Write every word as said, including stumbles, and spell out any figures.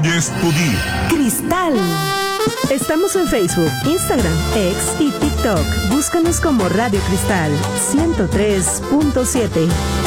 Hoy es tu día. Cristal. Estamos en Facebook, Instagram, X y TikTok. Búscanos como Radio Cristal ciento tres punto siete.